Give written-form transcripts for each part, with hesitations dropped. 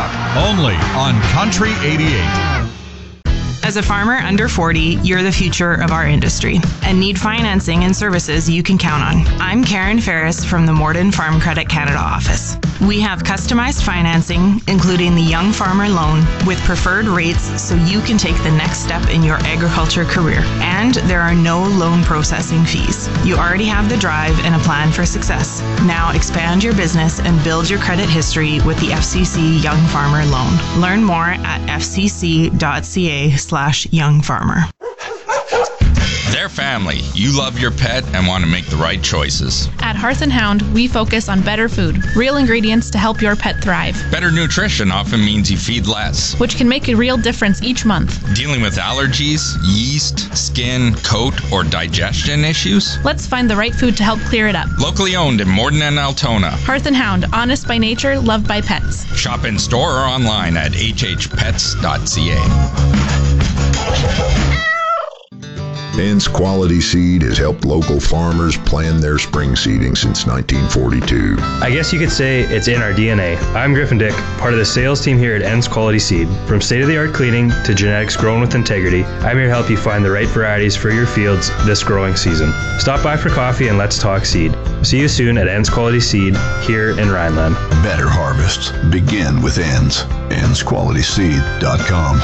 Truck, only on Country 88. As a farmer under 40, you're the future of our industry and need financing and services you can count on. I'm Karen Ferris from the Morden Farm Credit Canada office. We have customized financing, including the Young Farmer Loan, with preferred rates so you can take the next step in your agriculture career. And there are no loan processing fees. You already have the drive and a plan for success. Now expand your business and build your credit history with the FCC Young Farmer Loan. Learn more at fcc.ca/youngfarmer. They're family. You love your pet and want to make the right choices. At Hearth & Hound, we focus on better food, real ingredients to help your pet thrive. Better nutrition often means you feed less, which can make a real difference each month. Dealing with allergies, yeast, skin, coat, or digestion issues? Let's find the right food to help clear it up. Locally owned in Morden and Altona. Hearth & Hound, honest by nature, loved by pets. Shop in store or online at hhpets.ca. Ends Quality Seed has helped local farmers plan their spring seeding since 1942. I guess you could say it's in our DNA. I'm Griffin Dick, part of the sales team here at Ends Quality Seed. From state-of-the-art cleaning to genetics grown with integrity, I'm here to help you find the right varieties for your fields this growing season. Stop by for coffee and let's talk seed. See you soon at Ends Quality Seed here in Rhineland. Better harvests begin with Ends. EndsQualitySeed.com.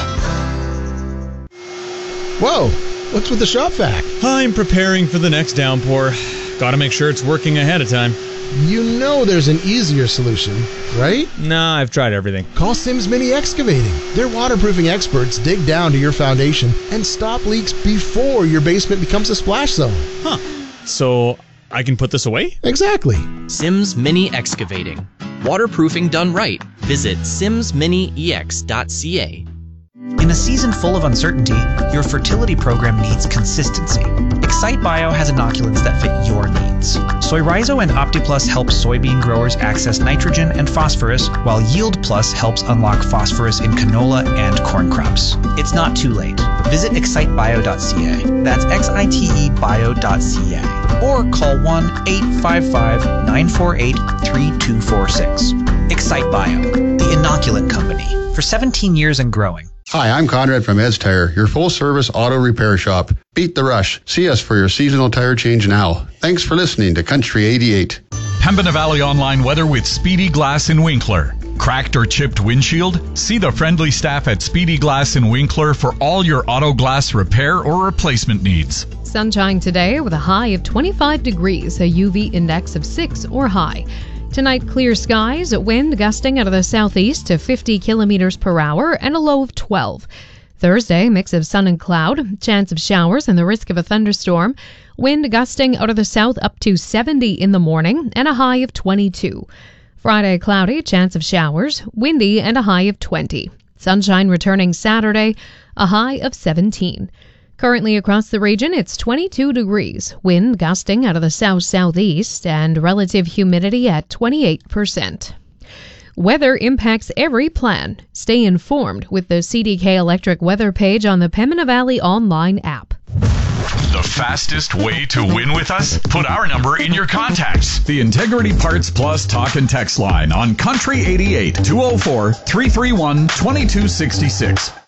Whoa! What's with the shop vac? I'm preparing for the next downpour. Gotta make sure it's working ahead of time. You know there's an easier solution, right? Nah, I've tried everything. Call Sims Mini Excavating. Their waterproofing experts dig down to your foundation and stop leaks before your basement becomes a splash zone. Huh. So I can put this away? Exactly. Sims Mini Excavating. Waterproofing done right. Visit simsminiex.ca. In a season full of uncertainty, your fertility program needs consistency. Excite Bio has inoculants that fit your needs. Soy Rhizo and OptiPlus help soybean growers access nitrogen and phosphorus, while Yield Plus helps unlock phosphorus in canola and corn crops. It's not too late. Visit excitebio.ca. That's XITEbio.ca. Or call 1-855-948-3246. Excite Bio, the inoculant company, for 17 years and growing. Hi, I'm Conrad from Ed's Tire, your full-service auto repair shop. Beat the rush. See us for your seasonal tire change now. Thanks for listening to Country 88. Pembina Valley Online Weather with Speedy Glass in Winkler. Cracked or chipped windshield? See the friendly staff at Speedy Glass in Winkler for all your auto glass repair or replacement needs. Sunshine today with a high of 25 degrees, a UV index of 6 or high. Tonight, clear skies, wind gusting out of the southeast to 50 kilometers per hour and a low of 12. Thursday, mix of sun and cloud, chance of showers and the risk of a thunderstorm. Wind gusting out of the south up to 70 in the morning and a high of 22. Friday, cloudy, chance of showers, windy and a high of 20. Sunshine returning Saturday, a high of 17. Currently across the region, it's 22 degrees, wind gusting out of the south-southeast, and relative humidity at 28%. Weather impacts every plan. Stay informed with the CDK Electric weather page on the Pembina Valley online app. The fastest way to win with us? Put our number in your contacts. The Integrity Parts Plus talk and text line on Country 88 204 331 2266.